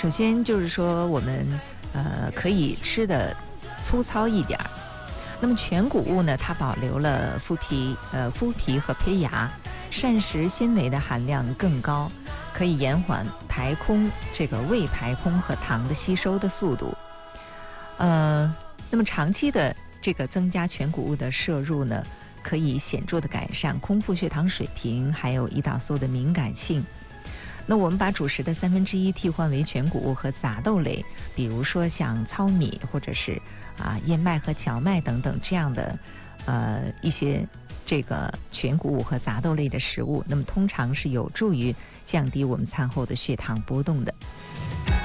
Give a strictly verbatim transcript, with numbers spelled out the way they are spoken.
首先就是说我们呃可以吃的粗糙一点。那么全谷物呢，它保留了麸皮、呃麸皮和胚芽，膳食纤维的含量更高，可以延缓排空这个胃排空和糖的吸收的速度。呃，那么长期的这个增加全谷物的摄入呢，可以显著的改善空腹血糖水平，还有胰岛素的敏感性。那我们把主食的三分之一替换为全谷物和杂豆类，比如说像糙米或者是啊燕麦和荞麦等等这样的呃一些这个全谷物和杂豆类的食物，那么通常是有助于降低我们餐后的血糖波动的。